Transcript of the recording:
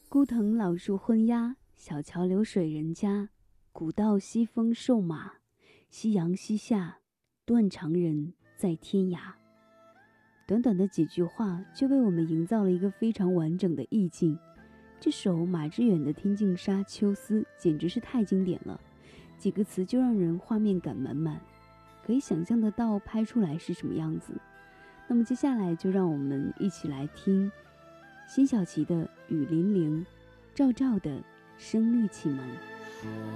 孤藤老树昏鸦，小桥流水人家。古道西风瘦马，夕阳西下，断肠人在天涯。短短的几句话就为我们营造了一个非常完整的意境。这首马致远的《天净沙·秋思》简直是太经典了，几个词就让人画面感满满，可以想象得到拍出来是什么样子。那么接下来就让我们一起来听辛晓琪的《雨霖铃》，赵照的《声律启蒙》。